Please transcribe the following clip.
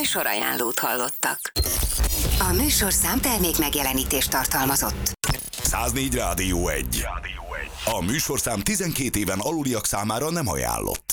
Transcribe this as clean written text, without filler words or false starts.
Műsorajánlót hallottak. A műsorszám termék megjelenítést tartalmazott. 104 Rádió 1. A műsorszám 12 éven aluliak számára nem ajánlott.